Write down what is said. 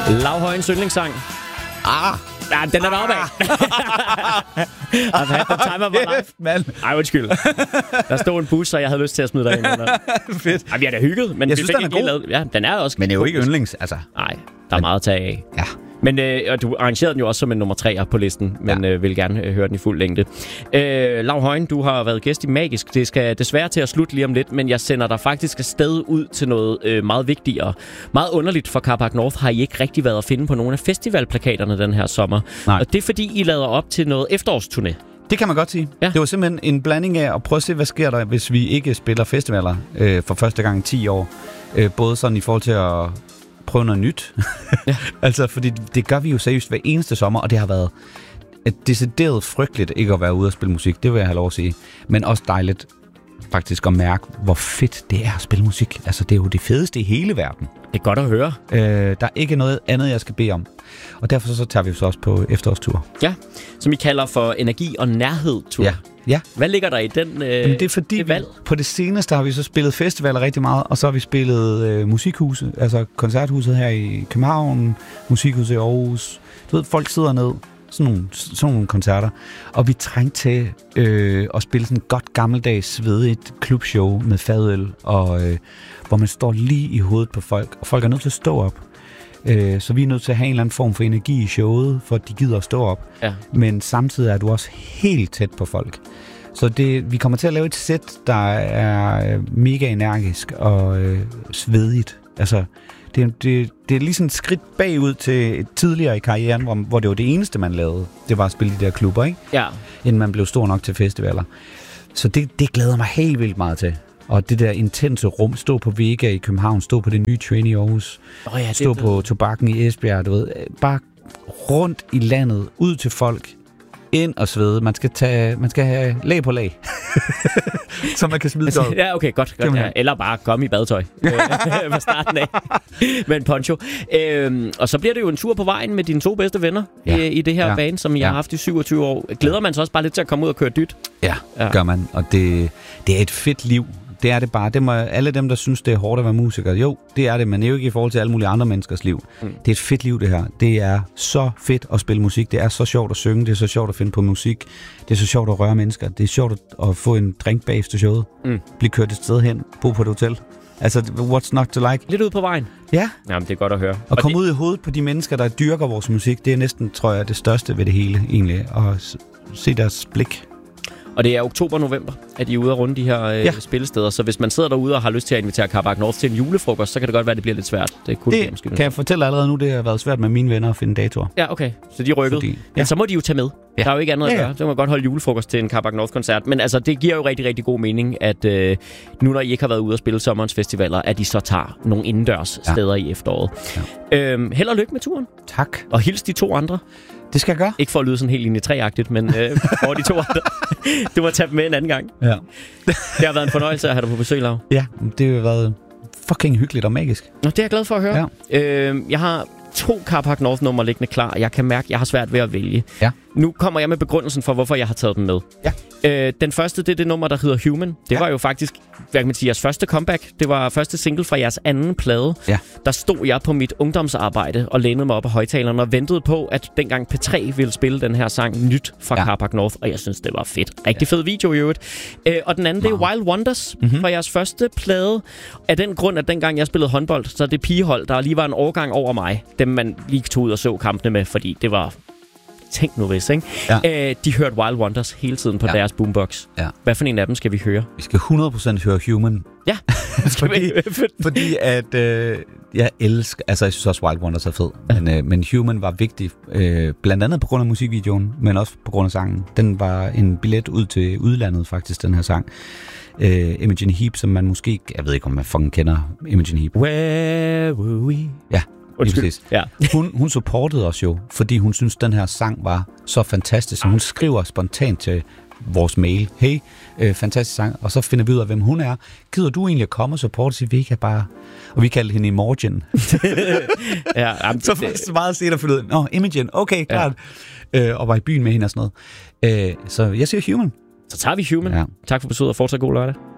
Lav Højens yndlingssang. Ja, den er deroppe af. I've had the time of my life. Ej, undskyld. Der stod en bus, og jeg havde lyst til at smide dig ind under. Fedt. Ej, vi er da hygget, men jeg vi synes, fik den er ikke lige god. lavet. Ja, den er også. Men det er jo ikke yndlings, altså. Nej, der er meget at tage af. Ja. Men og du arrangerede den jo også som en nummer 3'er på listen, men vil gerne høre den i fuld længde. Lav Højen, du har været gæst i Magisk. Det skal desværre til at slutte lige om lidt, men jeg sender dig faktisk afsted ud til noget meget vigtigere. Meget underligt for Carpark North har I ikke rigtig været at finde på nogle af festivalplakaterne den her sommer. Nej. Og det er fordi, I lader op til noget efterårsturné. Det kan man godt sige. Ja. Det var simpelthen en blanding af at prøve at se, hvad sker der, hvis vi ikke spiller festivaler for første gang i 10 år. Både sådan i forhold til at prøve noget nyt. Ja. Altså, fordi det gør vi jo seriøst hver eneste sommer, og det har været decideret frygteligt ikke at være ude og spille musik. Det vil jeg have lov at sige. Men også dejligt faktisk at mærke, hvor fedt det er at spille musik. Altså, det er jo det fedeste i hele verden. Det er godt at høre. Der er ikke noget andet, jeg skal bede om. Og derfor så tager vi så også på efterårstur. Ja, som I kalder for energi- og nærhed-tur. Ja. Hvad ligger der i den det er fordi, det valg? På det seneste har vi så spillet festivaler rigtig meget, og så har vi spillet musikhuse, altså koncerthuset her i København, musikhuset i Aarhus. Du ved, folk sidder ned, sådan nogle koncerter, og vi trængte til at spille sådan et godt gammeldags svedigt klubshow med fadøl, og hvor man står lige i hovedet på folk, og folk er nødt til at stå op. Så vi er nødt til at have en eller anden form for energi i showet, for at de gider at stå op. Ja. Men samtidig er du også helt tæt på folk. Så vi kommer til at lave et sæt, der er mega energisk og svedigt. Altså, det er lige sådan et skridt bagud til tidligere i karrieren, hvor det var det eneste, man lavede. Det var at spille de der klubber, ikke? Ja. Inden man blev stor nok til festivaler. Så det glæder mig helt vildt meget til. Og det der intense rum, stå på Vega i København, stå på det nye Train i Aarhus, stå på Tobakken i Esbjerg, du ved, bare rundt i landet, ud til folk, ind og svede. Man skal have lag på lag, så man kan smide tøjet. Ja, okay, godt. Ja. Eller bare komme i badetøj fra starten af med en poncho. Og så bliver det jo en tur på vejen med dine 2 bedste venner i det her band, som I har haft i 27 år. Glæder man sig også bare lidt til at komme ud og køre dyt? Ja, gør man. Og det er et fedt liv. Det er det bare. Alle dem, der synes, det er hårdt at være musiker, jo, det er det, men det er jo ikke i forhold til alle mulige andre menneskers liv. Det er et fedt liv, det her. Det er så fedt at spille musik. Det er så sjovt at synge. Det er så sjovt at finde på musik. Det er så sjovt at røre mennesker. Det er sjovt at få en drink bagefter showet. Blive kørt et sted hen. Bo på et hotel. Altså, what's not to like? Lidt ud på vejen. Ja. Jamen, det er godt at høre. Og komme ud i hovedet på de mennesker, der dyrker vores musik, det er næsten, tror jeg, det største ved det hele, egentlig. At se deres blik. Og det er oktober-november, at I er ude og runde de her spillesteder. Så hvis man sidder derude og har lyst til at invitere Carpark North til en julefrokost, så kan det godt være, at det bliver lidt svært. Det kan jeg fortælle allerede nu, det har været svært med mine venner at finde datoer. Ja, okay. Så de rykkede. Men så må de jo tage med. Ja. Der er jo ikke andet at gøre. Så må man godt holde julefrokost til en Carpark North-koncert. Men altså, det giver jo rigtig, rigtig god mening, at nu når I ikke har været ude og spille sommerens festivaler, at I så tager nogle indendørs steder i efteråret. Ja. Held og lykke med turen. Tak. Og hils de 2 andre. Det skal jeg gøre. Ikke for at lyde sådan helt linje 3-agtigt, men for de 2 andre. Du må tage dem med en anden gang. Ja. Det har været en fornøjelse at have dig på besøg, Lav. Ja, det har været fucking hyggeligt og magisk. Nå, det er jeg glad for at høre. Ja. Jeg har 2 Carpark North-numre liggende klar, og jeg kan mærke, at jeg har svært ved at vælge. Ja. Nu kommer jeg med begrundelsen for, hvorfor jeg har taget dem med. Ja. Den første, det er det nummer, der hedder Human. Det var jo faktisk, hvad kan man sige, jeres første comeback. Det var første single fra jeres anden plade. Ja. Der stod jeg på mit ungdomsarbejde og lænede mig op af højtalerne og ventede på, at dengang P3 ville spille den her sang nyt fra Carpark North, og jeg synes, det var fedt. Rigtig fed video i øvrigt. Og den anden, det er Wild Wonders fra jeres første plade. Af den grund, at dengang jeg spillede håndbold, så det pigehold, der lige var en årgang over mig, dem man lige tog ud og så kampene med, fordi det var... Tænk nu hvis, ikke? Ja. De hørte Wild Wonders hele tiden på deres boombox. Ja. Hvad for en af dem skal vi høre? Vi skal 100% høre Human. Ja. fordi at jeg elsker... Altså, jeg synes også, Wild Wonders er fed. Men Human var vigtig. Blandt andet på grund af musikvideoen, men også på grund af sangen. Den var en billet ud til udlandet, faktisk, den her sang. Imogen Heap, som man måske... Jeg ved ikke, om man fucking kender Imogen Heap. Where were we? Ja. Ja. Hun supportede os jo, fordi hun synes den her sang var så fantastisk. Hun skriver spontant til vores mail, hey, fantastisk sang, og så finder vi ud af, hvem hun er. Gider du egentlig at komme og supporte sig? Vi kan bare... Og vi kaldte hende Imogen. Så meget set at finde ud af, Imogen, okay, klart. Og var i byen med hende og sådan noget. Så jeg siger Human. Så tager vi Human. Ja. Tak for besøget, og fortsat god lørdag.